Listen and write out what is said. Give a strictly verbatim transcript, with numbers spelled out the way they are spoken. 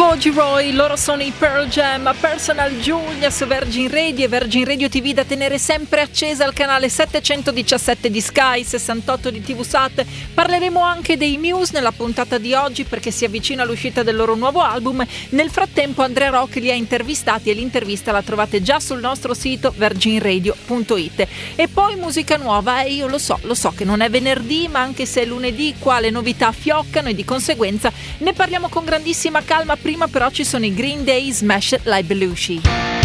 G. Roy, loro sono i Pearl Jam, Personal Julia su Virgin Radio e Virgin Radio ti vu da tenere sempre accesa al canale settecentodiciassette di Sky, sessantotto di T V Sat. Parleremo anche dei Muse nella puntata di oggi perché si avvicina l'uscita del loro nuovo album. Nel frattempo Andrea Rock li ha intervistati e l'intervista la trovate già sul nostro sito virgin radio punto it. E poi musica nuova, e io lo so, lo so che non è venerdì, ma anche se è lunedì qua le novità fioccano e di conseguenza ne parliamo con grandissima calma. Prima però ci sono i Green Day, Smash Like Belushi.